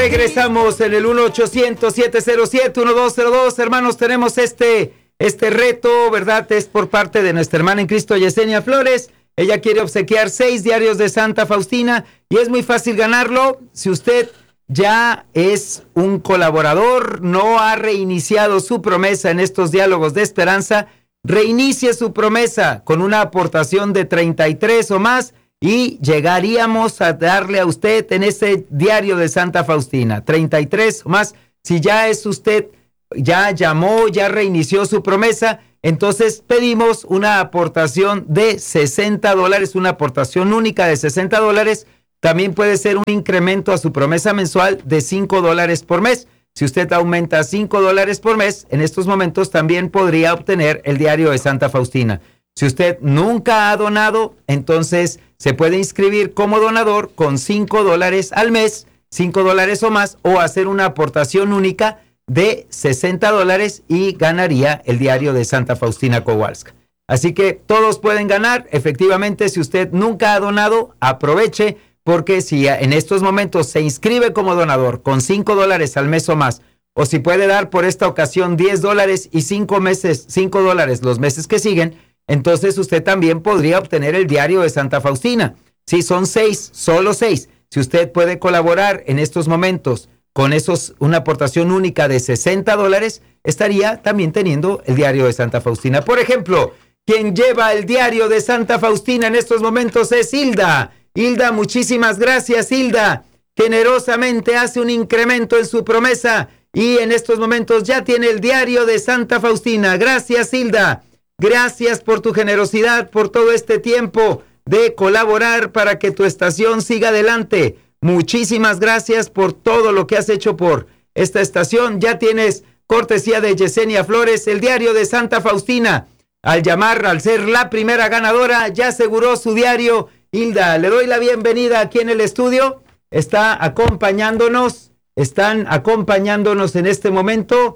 Regresamos en el 1-800-707-1202. Hermanos, tenemos este reto, ¿verdad? Es por parte de nuestra hermana en Cristo, Yesenia Flores. Ella quiere obsequiar 6 diarios de Santa Faustina y es muy fácil ganarlo. Si usted ya es un colaborador, no ha reiniciado su promesa en estos diálogos de esperanza, reinicie su promesa con una aportación de 33 o más y llegaríamos a darle a usted en ese diario de Santa Faustina, 33 o más. Si ya es usted, ya llamó, ya reinició su promesa, entonces pedimos una aportación de $60, una aportación única de $60. También puede ser un incremento a su promesa mensual de $5 por mes. Si usted aumenta $5 por mes, en estos momentos también podría obtener el diario de Santa Faustina. Si usted nunca ha donado, entonces se puede inscribir como donador con $5 al mes, $5 o más, o hacer una aportación única de $60 y ganaría el diario de Santa Faustina Kowalska. Así que todos pueden ganar. Efectivamente, si usted nunca ha donado, aproveche, porque si en estos momentos se inscribe como donador con $5 al mes o más, o si puede dar por esta ocasión $10 y $5 los meses que siguen, entonces usted también podría obtener el diario de Santa Faustina. Sí, son 6, solo 6. Si usted puede colaborar en estos momentos con una aportación única de $60, estaría también teniendo el diario de Santa Faustina. Por ejemplo, quien lleva el diario de Santa Faustina en estos momentos es Hilda. Hilda, muchísimas gracias, Hilda. Generosamente hace un incremento en su promesa y en estos momentos ya tiene el diario de Santa Faustina. Gracias, Hilda. Gracias por tu generosidad, por todo este tiempo de colaborar para que tu estación siga adelante. Muchísimas gracias por todo lo que has hecho por esta estación. Ya tienes, cortesía de Yesenia Flores, el diario de Santa Faustina. Al ser la primera ganadora, ya aseguró su diario. Hilda, le doy la bienvenida aquí en el estudio. Están acompañándonos en este momento.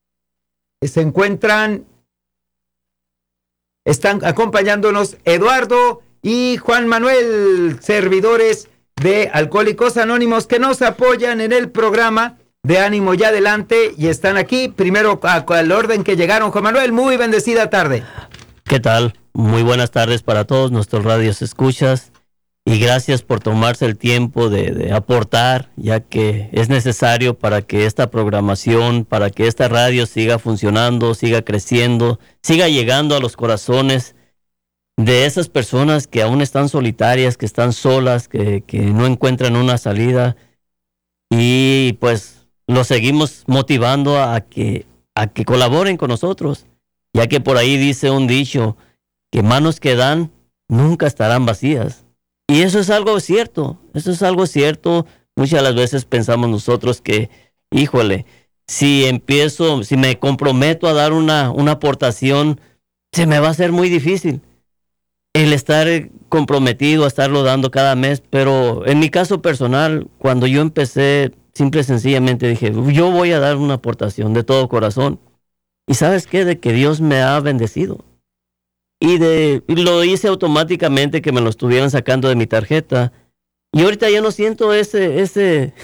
Están acompañándonos Eduardo y Juan Manuel, servidores de Alcohólicos Anónimos, que nos apoyan en el programa de Ánimo y Adelante, y están aquí, primero al orden que llegaron. Juan Manuel, muy bendecida tarde. ¿Qué tal? Muy buenas tardes para todos nuestros radios escuchas, y gracias por tomarse el tiempo de aportar, ya que es necesario para que esta programación, para que esta radio siga funcionando, siga creciendo, siga llegando a los corazones de esas personas que aún están solitarias, que están solas, que no encuentran una salida, y pues los seguimos motivando a que colaboren con nosotros, ya que por ahí dice un dicho, que manos que dan nunca estarán vacías. Y eso es algo cierto, Muchas de las veces pensamos nosotros que, híjole, si me comprometo a dar una aportación, se me va a hacer muy difícil el estar comprometido a estarlo dando cada mes. Pero en mi caso personal, cuando yo empecé, simple y sencillamente dije, yo voy a dar una aportación de todo corazón. ¿Y sabes qué? De que Dios me ha bendecido. Y lo hice automáticamente, que me lo estuvieran sacando de mi tarjeta. Y ahorita ya no siento esa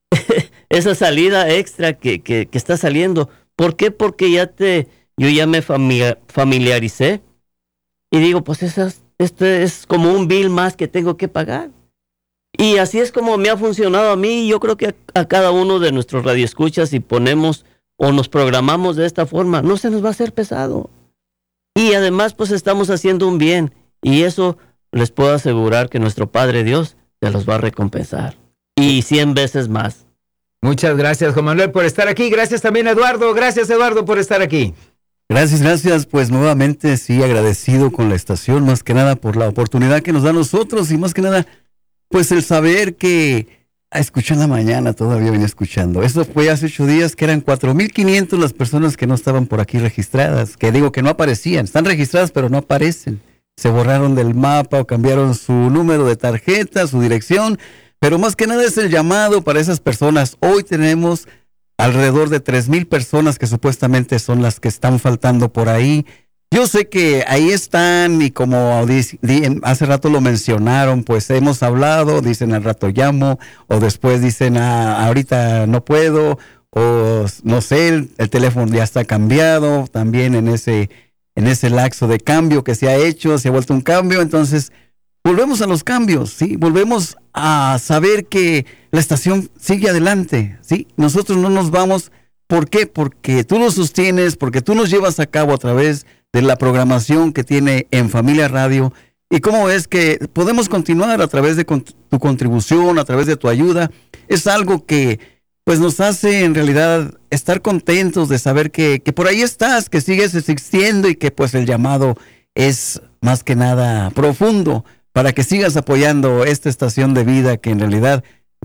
salida extra que está saliendo. ¿Por qué? Porque yo ya me familiaricé. Y digo, pues este es como un bill más que tengo que pagar. Y así es como me ha funcionado a mí. Yo creo que a cada uno de nuestros radioescuchas, si ponemos o nos programamos de esta forma, no se nos va a hacer pesado. Y además, pues estamos haciendo un bien. Y eso les puedo asegurar que nuestro Padre Dios se los va a recompensar. Y 100 veces más. Muchas gracias, Juan Manuel, por estar aquí. Gracias también, Eduardo. Gracias, Eduardo, por estar aquí. Gracias. Pues nuevamente, sí, agradecido con la estación, más que nada por la oportunidad que nos da a nosotros, y más que nada, pues el saber que escuché en la mañana, todavía venía escuchando. Eso fue hace 8 días, que eran 4,500 las personas que no estaban por aquí registradas, que digo que no aparecían, están registradas pero no aparecen. Se borraron del mapa o cambiaron su número de tarjeta, su dirección, pero más que nada es el llamado para esas personas. Hoy tenemos alrededor de 3,000 personas que supuestamente son las que están faltando por ahí, Yo sé que ahí están y como hace rato lo mencionaron, pues hemos hablado, dicen al rato llamo, o después dicen ahorita no puedo, o no sé, el teléfono ya está cambiado, también en ese lapso de cambio que se ha hecho, se ha vuelto un cambio, entonces volvemos a los cambios, ¿sí? Volvemos a saber que la estación sigue adelante, ¿sí? Nosotros no nos vamos. ¿Por qué? Porque tú nos sostienes, porque tú nos llevas a cabo a través de la programación que tiene en Familia Radio. Y cómo es que podemos continuar a través de tu contribución, a través de tu ayuda. Es algo que pues nos hace en realidad estar contentos de saber que por ahí estás, que sigues existiendo y que pues el llamado es más que nada profundo para que sigas apoyando esta estación de vida que en realidad